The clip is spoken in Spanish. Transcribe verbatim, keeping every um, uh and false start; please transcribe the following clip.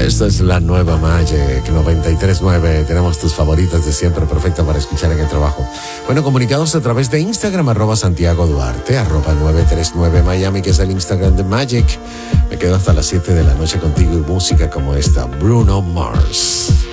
Esta es la nueva Magic noventa y tres punto nueve. Tenemos tus favoritas de siempre, perfecta para escuchar en el trabajo. Bueno, comunicados a través de Instagram, arroba Santiago Duarte, arroba nueve tres nueve Miami, que es el Instagram de Magic. Me quedo hasta las siete de la noche contigo y música como esta, Bruno Mars.